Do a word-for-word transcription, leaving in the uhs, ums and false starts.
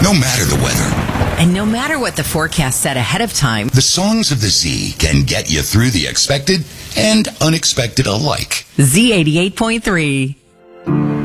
No matter the weather. And no matter what the forecast said ahead of time, The songs of the Z can get you through the expected and unexpected alike. Z eighty-eight point three.